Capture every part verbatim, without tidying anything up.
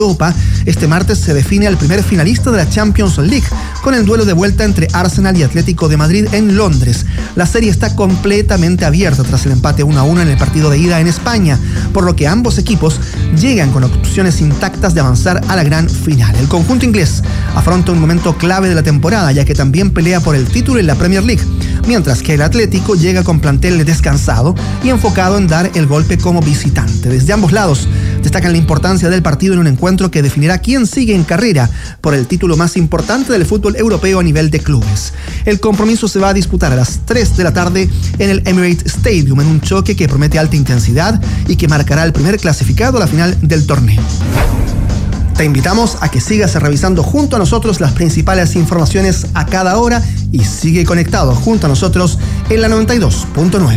Europa, este martes se define al primer finalista de la Champions League, con el duelo de vuelta entre Arsenal y Atlético de Madrid en Londres. La serie está completamente abierta tras el empate uno a uno en el partido de ida en España, por lo que ambos equipos llegan con opciones intactas de avanzar a la gran final. El conjunto inglés afronta un momento clave de la temporada, ya que también pelea por el título en la Premier League, mientras que el Atlético llega con plantel descansado y enfocado en dar el golpe como visitante. Desde ambos lados destacan la importancia del partido en un encuentro que definirá quién sigue en carrera por el título más importante del fútbol europeo a nivel de clubes. El compromiso se va a disputar a las tres de la tarde en el Emirates Stadium, en un choque que promete alta intensidad y que marcará el primer clasificado a la final del torneo. Te invitamos a que sigas revisando junto a nosotros las principales informaciones a cada hora y sigue conectado junto a nosotros en la noventa y dos punto nueve.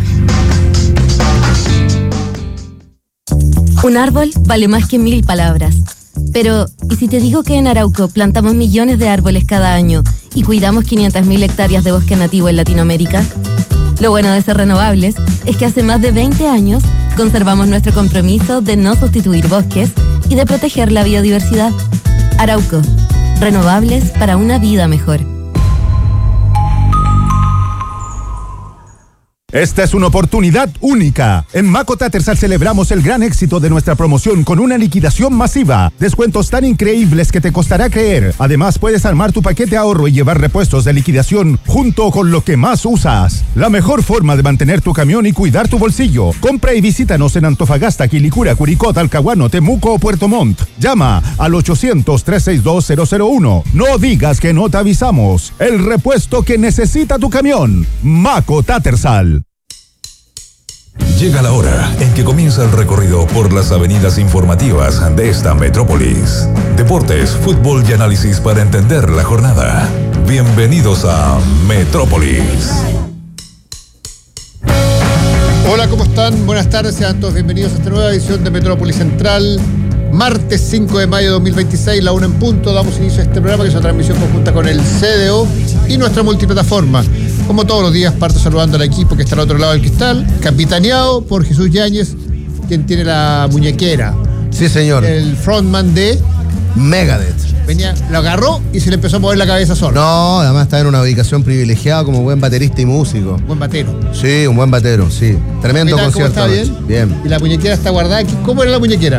Un árbol vale más que mil palabras. Pero, ¿y si te digo que en Arauco plantamos millones de árboles cada año y cuidamos quinientas mil hectáreas de bosque nativo en Latinoamérica? Lo bueno de ser renovables es que hace más de veinte años conservamos nuestro compromiso de no sustituir bosques y de proteger la biodiversidad. Arauco, renovables para una vida mejor. Esta es una oportunidad única. En Maco Tattersall celebramos el gran éxito de nuestra promoción con una liquidación masiva. Descuentos tan increíbles que te costará creer. Además, puedes armar tu paquete ahorro y llevar repuestos de liquidación junto con lo que más usas. La mejor forma de mantener tu camión y cuidar tu bolsillo. Compra y visítanos en Antofagasta, Quilicura, Curicó, Talcahuano, Temuco o Puerto Montt. Llama al ochocientos, trescientos sesenta y dos, cero cero uno. No digas que no te avisamos. El repuesto que necesita tu camión. Maco Tattersall. Llega la hora en que comienza el recorrido por las avenidas informativas de esta metrópolis. Deportes, fútbol y análisis para entender la jornada. Bienvenidos a Metrópolis. Hola, ¿cómo están? Buenas tardes, sean todos bienvenidos a esta nueva edición de Metrópolis Central. Martes cinco de mayo de dos mil veintiséis, la una en punto, damos inicio a este programa que es una transmisión conjunta con el C D O y nuestra multiplataforma. Como todos los días, parto saludando al equipo que está al otro lado del cristal, capitaneado por Jesús Yáñez, quien tiene la muñequera. Sí, señor. El frontman de Megadeth. Venía, lo agarró y se le empezó a mover la cabeza solo. No, además está en una ubicación privilegiada como buen baterista y músico. Buen batero. Sí, un buen batero, sí. Tremendo concierto. ¿Cómo está? ¿Bien? Bien. Y la muñequera está guardada. ¿Cómo era la muñequera?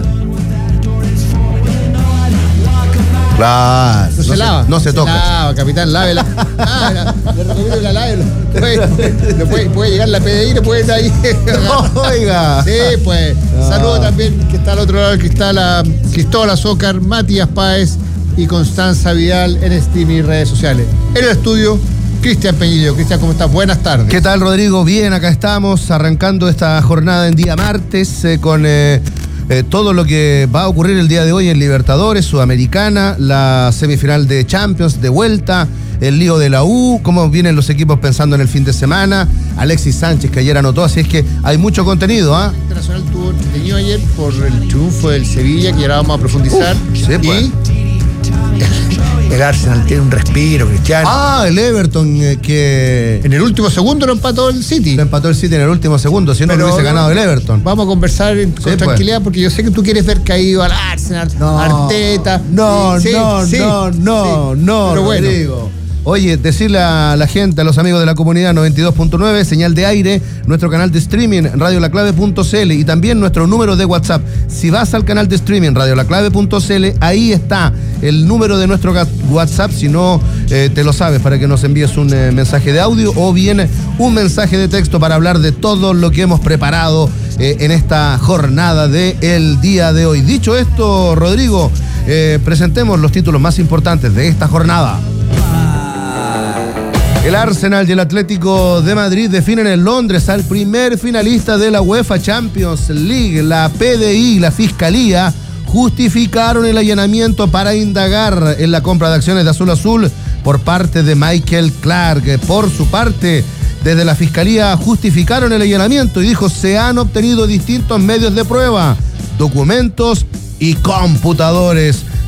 Claro. No, no se lava. No se, se toca. Lava, capitán, lávela. Ah, le recomiendo que la lave. Puede, puede, puede llegar la P D I, le puede ahí. Oiga. Sí, pues. No. Saludo también que está al otro lado del cristal a Cristóbal Azócar, Matías Páez y Constanza Vidal en Steam y redes sociales. En el estudio, Cristian Peñillo. Cristian, ¿cómo estás? Buenas tardes. ¿Qué tal, Rodrigo? Bien, acá estamos arrancando esta jornada en día martes eh, con eh, eh, todo lo que va a ocurrir el día de hoy en Libertadores, Sudamericana, la semifinal de Champions de vuelta, el lío de la U, cómo vienen los equipos pensando en el fin de semana, Alexis Sánchez que ayer anotó, así es que hay mucho contenido. ¿ah? ¿eh? Internacional tuvo entretenido ayer por el triunfo del Sevilla, que ahora vamos a profundizar. Uf, sí, pues. Y el Arsenal tiene un respiro, Cristiano. Ah, el Everton eh, que... En el último segundo lo empató el City. Lo empató el City en el último segundo, si no lo hubiese ganado el Everton. Vamos a conversar en, con sí, tranquilidad, pues. Porque yo sé que tú quieres ver caído al Arsenal, no, Arteta. No, sí, no, sí, no, sí, no, sí. no, Pero bueno. Rodrigo. Oye, decirle a la gente, a los amigos de la comunidad noventa y dos punto nueve, señal de aire, nuestro canal de streaming, radiolaclave punto c l y también nuestro número de WhatsApp. Si vas al canal de streaming, radiolaclave punto c l, ahí está el número de nuestro WhatsApp, si no eh, te lo sabes, para que nos envíes un eh, mensaje de audio o bien un mensaje de texto para hablar de todo lo que hemos preparado eh, en esta jornada del día de hoy. Dicho esto, Rodrigo, eh, presentemos los títulos más importantes de esta jornada. El Arsenal y el Atlético de Madrid definen en Londres al primer finalista de la UEFA Champions League. La P D I y la Fiscalía justificaron el allanamiento para indagar en la compra de acciones de Azul Azul por parte de Michael Clark. Por su parte, desde la Fiscalía justificaron el allanamiento y dijo: se han obtenido distintos medios de prueba, documentos y computadores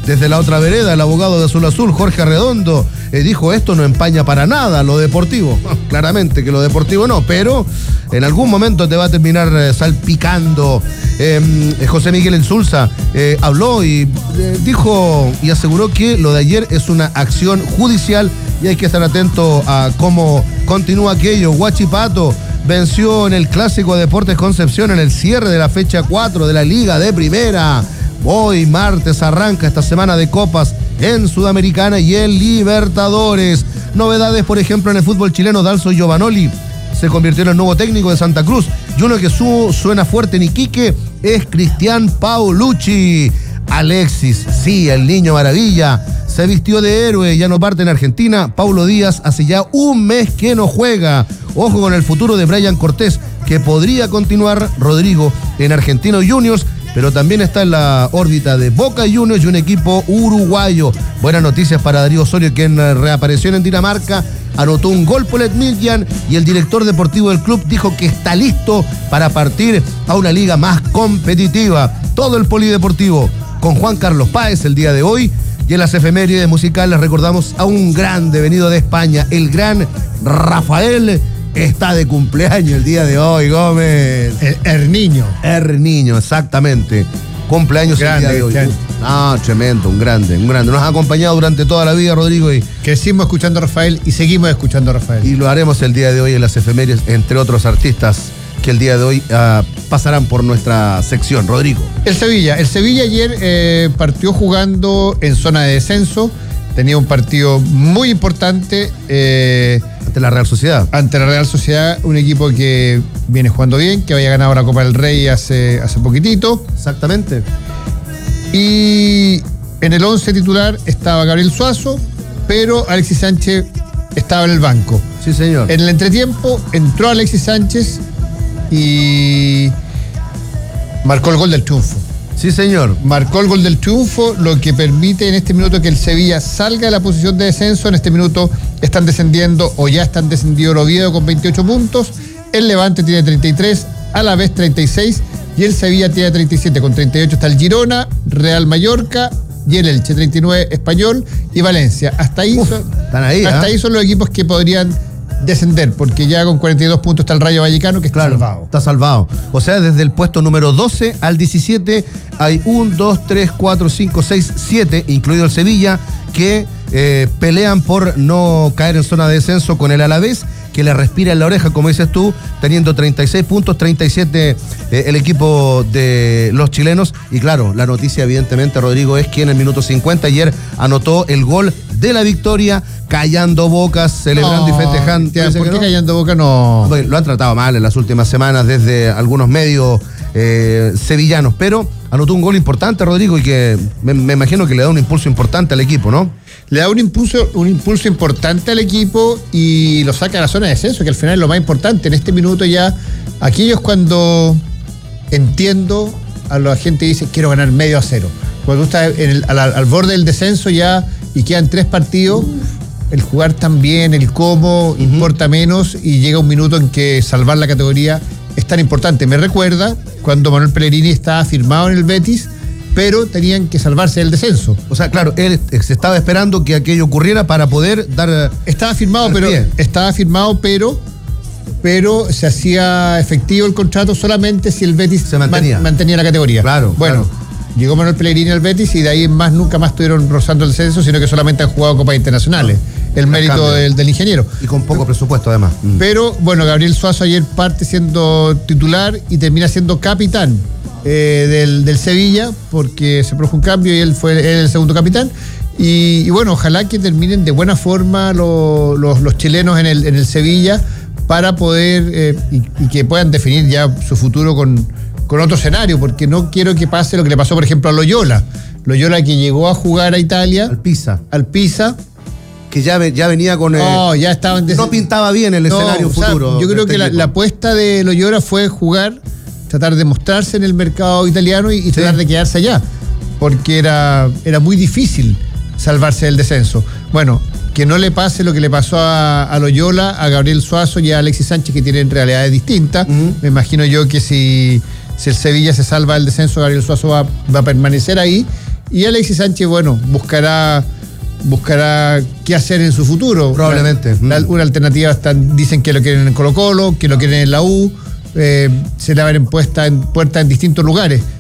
Desde la otra vereda, el abogado de Azul Azul, Jorge Arredondo, eh, dijo: esto no empaña para nada lo deportivo. Bueno, claramente que lo deportivo no, pero en algún momento te va a terminar eh, salpicando. Eh, José Miguel Insulza eh, habló y eh, dijo y aseguró que lo de ayer es una acción judicial y hay que estar atento a cómo continúa aquello. Huachipato venció en el Clásico Deportes Concepción en el cierre de la fecha cuatro de la Liga de Primera. Hoy, martes, arranca esta semana de copas en Sudamericana y en Libertadores. Novedades, por ejemplo, en el fútbol chileno. Dalso Giovanoli se convirtió en el nuevo técnico de Santa Cruz. Y uno que su, suena fuerte en Iquique es Cristian Paulucci. Alexis, sí, el niño maravilla, se vistió de héroe, ya no parte en Argentina. Paulo Díaz hace ya un mes que no juega. Ojo con el futuro de Brian Cortés, que podría continuar, Rodrigo, en Argentinos Juniors, pero también está en la órbita de Boca Juniors y un equipo uruguayo. Buenas noticias para Darío Osorio, quien reapareció en Dinamarca, anotó un gol por el Midtjylland y el director deportivo del club dijo que está listo para partir a una liga más competitiva. Todo el polideportivo con Juan Carlos Páez el día de hoy. Y en las efemérides musicales recordamos a un grande venido de España, el gran Rafael. Está de cumpleaños el día de hoy, Gómez. El, el niño. El niño, exactamente. Cumpleaños grande, el día de hoy. Grande. Ah, tremendo, un grande, un grande. Nos ha acompañado durante toda la vida, Rodrigo. Y crecimos escuchando a Rafael y seguimos escuchando a Rafael. Y lo haremos el día de hoy en las efemérides, entre otros artistas que el día de hoy uh, pasarán por nuestra sección. Rodrigo. El Sevilla. El Sevilla ayer eh, partió jugando en zona de descenso. Tenía un partido muy importante. Eh, ante la Real Sociedad. Ante la Real Sociedad, un equipo que viene jugando bien, que había ganado la Copa del Rey hace, hace poquitito. Exactamente. Y en el once titular estaba Gabriel Suazo, pero Alexis Sánchez estaba en el banco. Sí, señor. En el entretiempo entró Alexis Sánchez y marcó el gol del triunfo. Sí, señor. Marcó el gol del triunfo, lo que permite en este minuto que el Sevilla salga de la posición de descenso. En este minuto están descendiendo o ya están descendidos el Oviedo con veintiocho puntos. El Levante tiene treinta y tres, Alavés treinta y seis y el Sevilla tiene treinta y siete. Con treinta y ocho está el Girona, Real Mallorca y el Elche, treinta y nueve Español y Valencia. Hasta ahí, Uf, son, están ahí, hasta ¿eh? ahí son los equipos que podrían descender, porque ya con cuarenta y dos puntos está el Rayo Vallecano, que está claro, salvado. Está salvado. O sea, desde el puesto número doce al diecisiete hay uno, dos, tres, cuatro, cinco, seis, siete, incluido el Sevilla, que eh, pelean por no caer en zona de descenso con el Alavés, que le respira en la oreja, como dices tú, teniendo treinta y seis puntos, treinta y siete eh, el equipo de los chilenos. Y claro, la noticia evidentemente, Rodrigo, es que en el minuto cincuenta ayer anotó el gol de la victoria, callando bocas, celebrando no, y festejando. Tía, ¿por qué no? callando boca no? Bueno, lo han tratado mal en las últimas semanas desde algunos medios eh, sevillanos, pero anotó un gol importante, Rodrigo, y que me, me imagino que le da un impulso importante al equipo, ¿no? Le da un impulso, un impulso importante al equipo y lo saca a la zona de descenso, que al final es lo más importante. En este minuto ya, aquellos cuando entiendo a la gente dice quiero ganar medio a cero. Cuando tú estás en el, al, al borde del descenso ya y quedan tres partidos, el jugar tan bien, el cómo, uh-huh. importa menos y llega un minuto en que salvar la categoría es tan importante. Me recuerda cuando Manuel Pellegrini estaba firmado en el Betis, pero tenían que salvarse del descenso. O sea, claro, él se estaba esperando que aquello ocurriera para poder dar... Estaba firmado, pero pie. estaba firmado, pero pero se hacía efectivo el contrato solamente si el Betis se mantenía, man, mantenía la categoría. Claro, bueno, claro. Llegó Manuel Pellegrini al Betis y de ahí en más nunca más estuvieron rozando el descenso, sino que solamente han jugado copas internacionales. No, el mérito del, del ingeniero. Y con poco presupuesto además. Pero bueno, Gabriel Suazo ayer parte siendo titular y termina siendo capitán eh, del, del Sevilla, porque se produjo un cambio y él fue él el segundo capitán. Y, y bueno, ojalá que terminen de buena forma lo, los, los chilenos en el, en el Sevilla para poder eh, y, y que puedan definir ya su futuro con, con otro escenario, porque no quiero que pase lo que le pasó, por ejemplo, a Loyola. Loyola, que llegó a jugar a Italia. Al Pisa. Al Pisa. Que ya, ya venía con... No, eh, ya estaban... Des... No pintaba bien el no, escenario futuro. Sea, yo creo que la, la apuesta de Loyola fue jugar, tratar de mostrarse en el mercado italiano y, y tratar sí. de quedarse allá, porque era, era muy difícil salvarse del descenso. Bueno, que no le pase lo que le pasó a, a Loyola, a Gabriel Suazo y a Alexis Sánchez, que tienen realidades distintas. Uh-huh. Me imagino yo que si, si el Sevilla se salva del descenso, Gabriel Suazo va, va a permanecer ahí Y Alexis Sánchez, bueno, buscará buscará qué hacer en su futuro. Probablemente. La, la, una alternativa, están, dicen que lo quieren en Colo Colo, que lo quieren en la U, eh, se le abren puestas en, puertas en distintos lugares.